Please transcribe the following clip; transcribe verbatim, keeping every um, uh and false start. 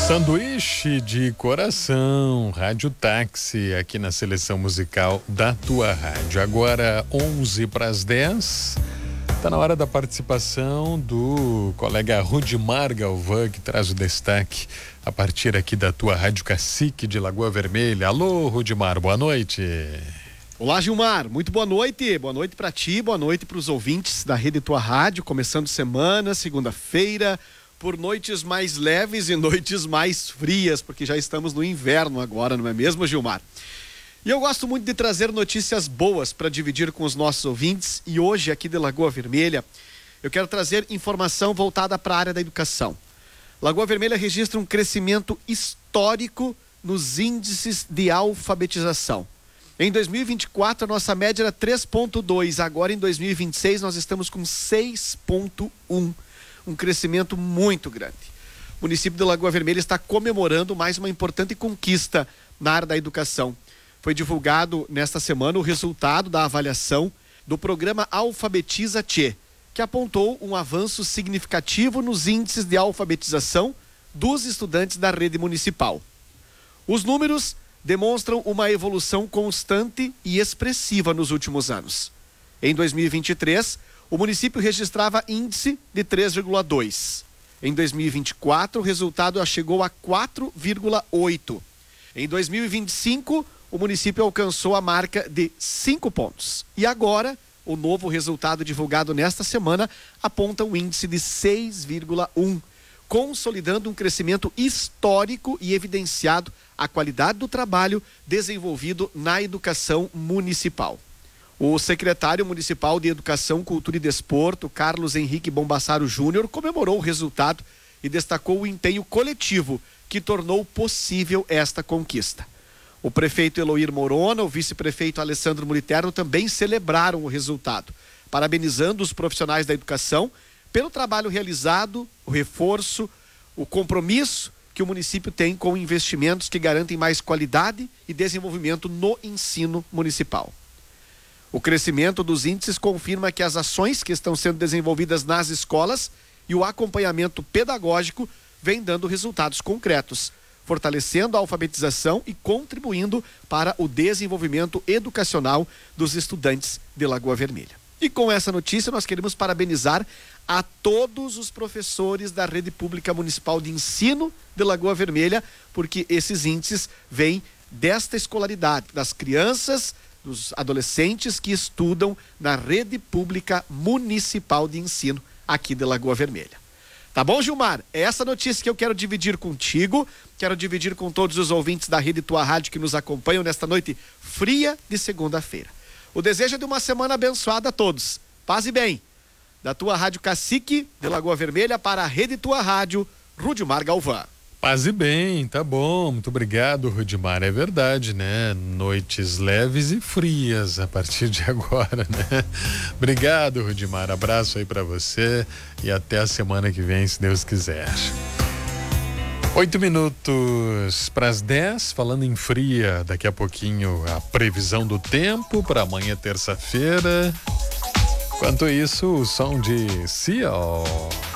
Sanduíche de coração, Rádio Táxi, aqui na seleção musical da tua rádio. Agora onze para as dez, está na hora da participação do colega Rudimar Galvão, que traz o destaque a partir aqui da tua Rádio Cacique de Lagoa Vermelha. Alô, Rudimar, boa noite. Olá, Gilmar, muito boa noite, boa noite para ti, boa noite para os ouvintes da Rede Tua Rádio, começando semana, segunda-feira, por noites mais leves e noites mais frias, porque já estamos no inverno agora, não é mesmo, Gilmar? E eu gosto muito de trazer notícias boas para dividir com os nossos ouvintes, e hoje aqui de Lagoa Vermelha eu quero trazer informação voltada para a área da educação. Lagoa Vermelha registra um crescimento histórico nos índices de alfabetização. Em dois mil e vinte e quatro, a nossa média era três ponto dois, agora em dois mil e vinte e seis nós estamos com seis ponto um, um crescimento muito grande. O município de Lagoa Vermelha está comemorando mais uma importante conquista na área da educação. Foi divulgado nesta semana o resultado da avaliação do programa Alfabetiza Tchê, que apontou um avanço significativo nos índices de alfabetização dos estudantes da rede municipal. Os números demonstram uma evolução constante e expressiva nos últimos anos. Em dois mil e vinte e três, o município registrava índice de três vírgula dois. Em dois mil e vinte e quatro, o resultado chegou a quatro vírgula oito. Em dois mil e vinte e cinco, o município alcançou a marca de cinco pontos. E agora, o novo resultado divulgado nesta semana aponta um índice de seis vírgula um, consolidando um crescimento histórico e evidenciado a qualidade do trabalho desenvolvido na educação municipal. O secretário municipal de Educação, Cultura e Desporto, Carlos Henrique Bombassaro Júnior, comemorou o resultado e destacou o empenho coletivo que tornou possível esta conquista. O prefeito Eloir Morona, o vice-prefeito Alessandro Muliterno também celebraram o resultado, parabenizando os profissionais da educação pelo trabalho realizado, o reforço, o compromisso que o município tem com investimentos que garantem mais qualidade e desenvolvimento no ensino municipal. O crescimento dos índices confirma que as ações que estão sendo desenvolvidas nas escolas e o acompanhamento pedagógico vêm dando resultados concretos, fortalecendo a alfabetização e contribuindo para o desenvolvimento educacional dos estudantes de Lagoa Vermelha. E com essa notícia nós queremos parabenizar a todos os professores da Rede Pública Municipal de Ensino de Lagoa Vermelha, porque esses índices vêm desta escolaridade, das crianças, dos adolescentes que estudam na Rede Pública Municipal de Ensino aqui de Lagoa Vermelha. Tá bom, Gilmar? É essa notícia que eu quero dividir contigo, quero dividir com todos os ouvintes da Rede Tua Rádio que nos acompanham nesta noite fria de segunda-feira. O desejo é de uma semana abençoada a todos. Paz e bem. Da tua Rádio Cacique, de Lagoa Vermelha, para a Rede Tua Rádio, Rudimar Galvão. Paz e bem, tá bom. Muito obrigado, Rudimar. É verdade, né? Noites leves e frias a partir de agora, né? Obrigado, Rudimar. Abraço aí pra você e até a semana que vem, se Deus quiser. Oito minutos para as dez, falando em fria, daqui a pouquinho a previsão do tempo para amanhã, terça-feira. Enquanto isso, o som de Seal.